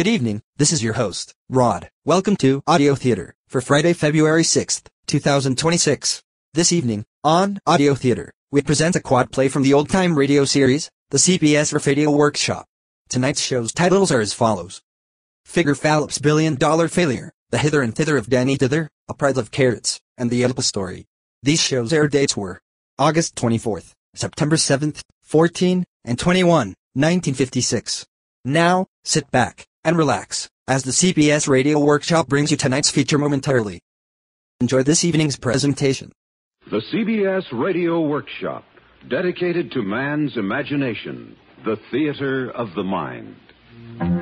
Good evening, this is your host, Rod. Welcome to Audio Theater for Friday, February 6th, 2026. This evening, on Audio Theater, we present a quad play from the old-time radio series, the CBS Radio Workshop. Tonight's show's titles are as follows. Figure Phallip's Billion-Dollar Failure, The Hither and Thither of Danny Dither, A Pride of Carrots, and The Oedipus Story. These shows' air dates were August 24th, September 7th, 14, and 21, 1956. Now, sit back and relax, as the CBS Radio Workshop brings you tonight's feature momentarily. Enjoy this evening's presentation. The CBS Radio Workshop, dedicated to man's imagination, the theater of the mind.